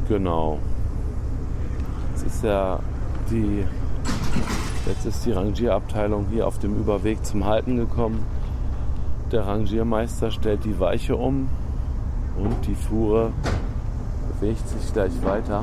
Genau. Jetzt ist die Rangierabteilung hier auf dem Überweg zum Halten gekommen. Der Rangiermeister stellt die Weiche um und die Fuhre bewegt sich gleich weiter.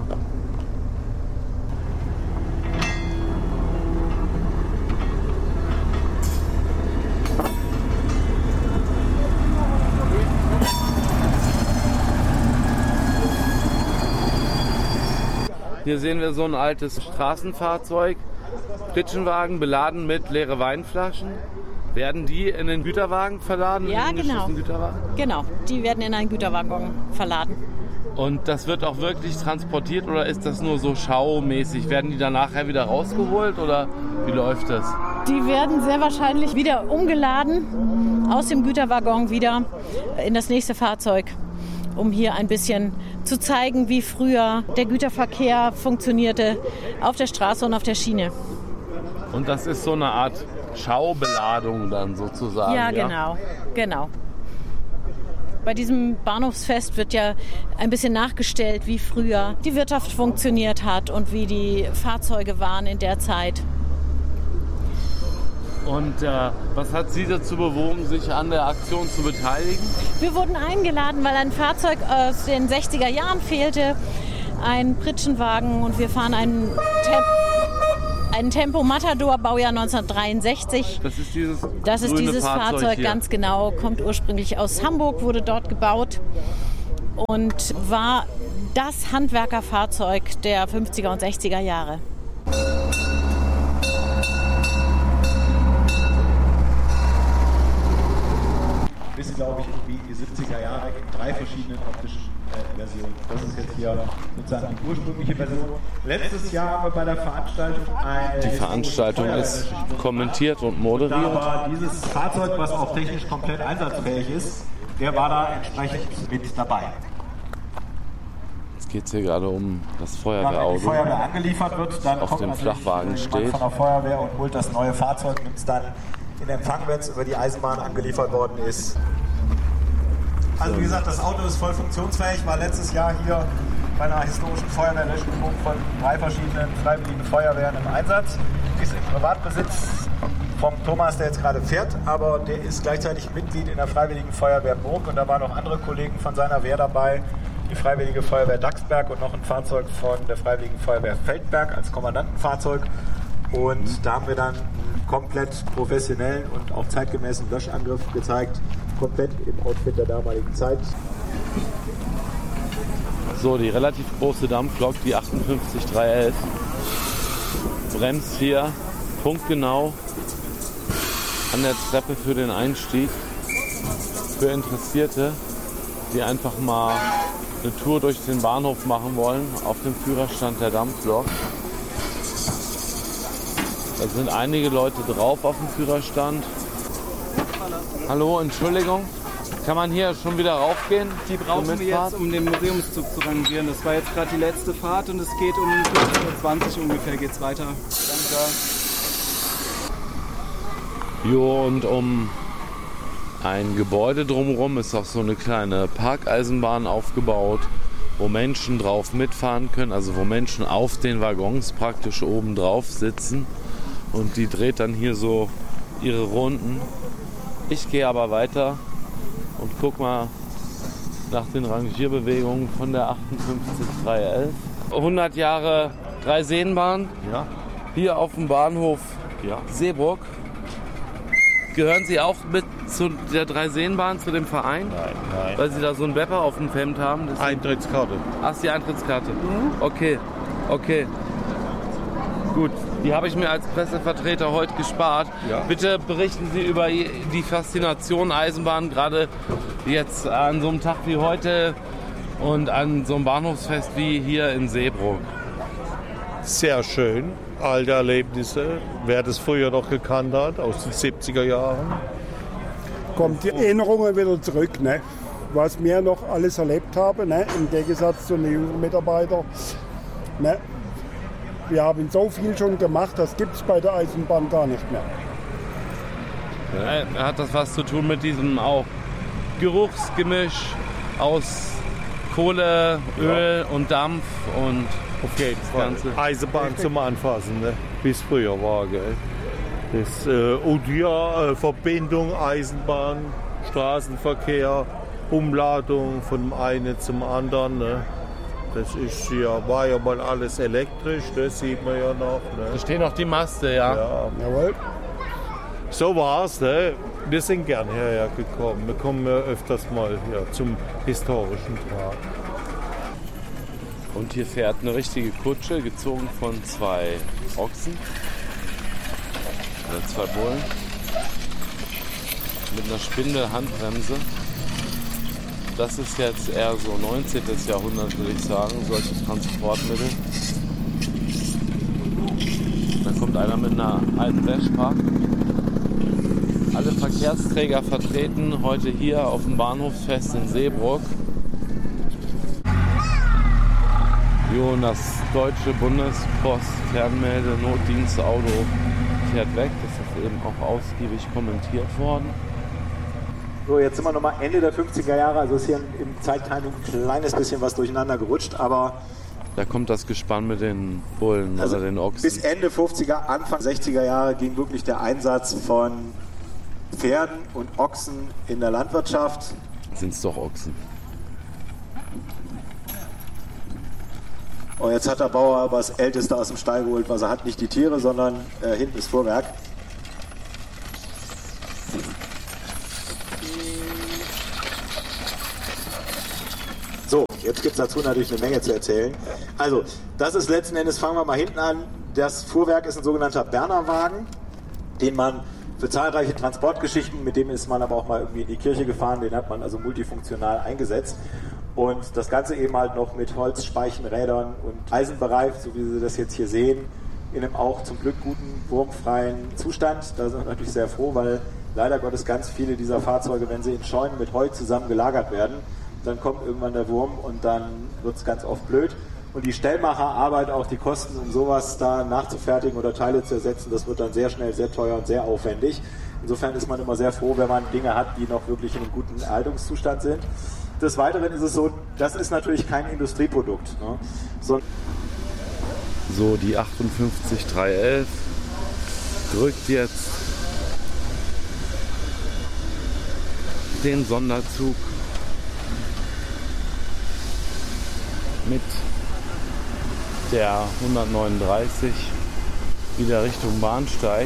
Hier sehen wir so ein altes Straßenfahrzeug, Pritschenwagen beladen mit leeren Weinflaschen. Werden die in den Güterwagen verladen? Ja, genau. Genau, die werden in einen Güterwaggon verladen. Und das wird auch wirklich transportiert oder ist das nur so schaumäßig? Werden die dann nachher wieder rausgeholt oder wie läuft das? Die werden sehr wahrscheinlich wieder umgeladen aus dem Güterwaggon wieder in das nächste Fahrzeug, um hier ein bisschen zu zeigen, wie früher der Güterverkehr funktionierte auf der Straße und auf der Schiene. Und das ist so eine Art Schaubeladung dann sozusagen? Ja, genau. Bei diesem Bahnhofsfest wird ja ein bisschen nachgestellt, wie früher die Wirtschaft funktioniert hat und wie die Fahrzeuge waren in der Zeit. Und was hat Sie dazu bewogen, sich an der Aktion zu beteiligen? Wir wurden eingeladen, weil ein Fahrzeug aus den 60er Jahren fehlte, ein Pritschenwagen, und wir fahren einen Tempo Matador, Baujahr 1963. Das ist dieses Fahrzeug hier. Ganz genau. Kommt ursprünglich aus Hamburg, wurde dort gebaut und war das Handwerkerfahrzeug der 50er und 60er Jahre. Bis, glaube ich, irgendwie die 70er Jahre in 3 verschiedenen optischen Versionen. Das ist jetzt hier sozusagen die ursprüngliche Version. Letztes Jahr haben wir bei der Veranstaltung Die Veranstaltung ist kommentiert und moderiert. Aber dieses Fahrzeug, was auch technisch komplett einsatzfähig ist, der war da entsprechend mit dabei. Jetzt geht es hier gerade um das Feuerwehrauto. Wenn die Feuerwehr angeliefert wird, dann auf kommt dem Flachwagen steht. Von der Feuerwehr und holt das neue Fahrzeug, nimmt es dann in Empfang, wenn es über die Eisenbahn angeliefert worden ist. Also wie gesagt, das Auto ist voll funktionsfähig, war letztes Jahr hier bei einer historischen Feuerwehrlöschübung von 3 verschiedenen freiwilligen Feuerwehren im Einsatz. Ist im Privatbesitz vom Thomas, der jetzt gerade fährt, aber der ist gleichzeitig Mitglied in der Freiwilligen Feuerwehr Burg und da waren noch andere Kollegen von seiner Wehr dabei, die Freiwillige Feuerwehr Dachsberg und noch ein Fahrzeug von der Freiwilligen Feuerwehr Feldberg als Kommandantenfahrzeug. Und da haben wir dann einen komplett professionellen und auch zeitgemäßen Löschangriff gezeigt, komplett im Outfit der damaligen Zeit. So, die relativ große Dampflok, die 58311, bremst hier punktgenau an der Treppe für den Einstieg. Für Interessierte, die einfach mal eine Tour durch den Bahnhof machen wollen, auf dem Führerstand der Dampflok. Da sind einige Leute drauf auf dem Führerstand. Hallo, Entschuldigung. Kann man hier schon wieder raufgehen? Die brauchen wir jetzt, um den Museumszug zu rangieren. Das war jetzt gerade die letzte Fahrt und es geht um 15:20 Uhr ungefähr geht's weiter. Danke. Jo, und um ein Gebäude drumherum ist auch so eine kleine Parkeisenbahn aufgebaut, wo Menschen drauf mitfahren können, also wo Menschen auf den Waggons praktisch oben drauf sitzen. Und die dreht dann hier so ihre Runden. Ich gehe aber weiter und guck mal nach den Rangierbewegungen von der 58311. 100 Jahre Dreiseenbahn. Ja. Hier auf dem Bahnhof Seeburg. Gehören Sie auch mit zu der Dreiseenbahn, zu dem Verein? Nein. Weil Sie da so einen Bepper auf dem Hemd haben? Eintrittskarte. Ach, ist die Eintrittskarte. Okay. Gut, die habe ich mir als Pressevertreter heute gespart. Ja. Bitte berichten Sie über die Faszination Eisenbahn, gerade jetzt an so einem Tag wie heute und an so einem Bahnhofsfest wie hier in Seeburg. Sehr schön, alte Erlebnisse, wer das früher noch gekannt hat, aus den 70er Jahren. Kommt die Erinnerungen wieder zurück, ne? Was wir noch alles erlebt haben, ne? Im Gegensatz zu den jungen Mitarbeitern. Ne? Wir haben so viel schon gemacht, das gibt es bei der Eisenbahn gar nicht mehr. Hat das was zu tun mit diesem auch Geruchsgemisch aus Kohle, Öl und Dampf und auf jeden Fall. Eisenbahn zum Anfassen, ne? Wie es früher war, gell? Das Verbindung, Eisenbahn, Straßenverkehr, Umladung von dem einen zum anderen. Ne? Das war ja mal alles elektrisch, das sieht man ja noch. Ne? Da stehen noch die Maste, ja. Jawohl. So war's, ne? Wir sind gern hierher gekommen. Wir kommen ja öfters mal hier zum historischen Tag. Und hier fährt eine richtige Kutsche, gezogen von 2 Ochsen. Oder 2 Bullen. Mit einer Spindel-Handbremse. Das ist jetzt eher so 19. Jahrhundert, würde ich sagen, solche Transportmittel. Dann kommt einer mit einer alten Vespa. Alle Verkehrsträger vertreten heute hier auf dem Bahnhofsfest in Seebrugg. Jo, und das deutsche Bundespost-Fernmelde-Notdienstauto fährt weg. Das ist eben auch ausgiebig kommentiert worden. So, jetzt sind wir nochmal Ende der 50er Jahre, also ist hier im Zeittiming ein kleines bisschen was durcheinander gerutscht, aber... Da kommt das Gespann mit den Bullen also oder den Ochsen. Bis Ende 50er, Anfang 60er Jahre ging wirklich der Einsatz von Pferden und Ochsen in der Landwirtschaft. Sind es doch Ochsen. Und jetzt hat der Bauer aber das Älteste aus dem Stall geholt, was er hat, nicht die Tiere, sondern hinten das Fuhrwerk. So, jetzt gibt es dazu natürlich eine Menge zu erzählen. Also, das ist letzten Endes, fangen wir mal hinten an, das Fuhrwerk ist ein sogenannter Bernerwagen, den man für zahlreiche Transportgeschichten, mit dem ist man aber auch mal irgendwie in die Kirche gefahren, den hat man also multifunktional eingesetzt. Und das Ganze eben halt noch mit Holzspeichenrädern und Eisenbereif, so wie Sie das jetzt hier sehen, in einem auch zum Glück guten, wurmfreien Zustand. Da sind wir natürlich sehr froh, weil leider Gottes ganz viele dieser Fahrzeuge, wenn sie in Scheunen mit Heu zusammen gelagert werden, dann kommt irgendwann der Wurm und dann wird es ganz oft blöd. Und die Stellmacherarbeit, auch die Kosten, um sowas da nachzufertigen oder Teile zu ersetzen, das wird dann sehr schnell, sehr teuer und sehr aufwendig. Insofern ist man immer sehr froh, wenn man Dinge hat, die noch wirklich in einem guten Erhaltungszustand sind. Des Weiteren ist es so, das ist natürlich kein Industrieprodukt. Ne? So, die 58311 drückt jetzt den Sonderzug mit der 139 wieder Richtung Bahnsteig.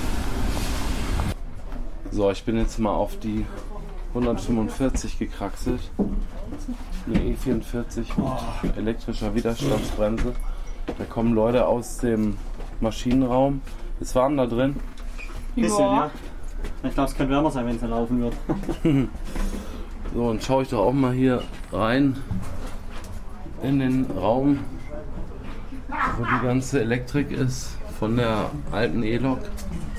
So, ich bin jetzt mal auf die 145 gekraxelt. Eine E44 mit elektrischer Widerstandsbremse. Da kommen Leute aus dem Maschinenraum. Ist warm da drin? Bisschen, ja. Ich glaube, es könnte wärmer sein, wenn es laufen wird. So, und schaue ich doch auch mal hier rein in den Raum, wo die ganze Elektrik ist von der alten E-Lok.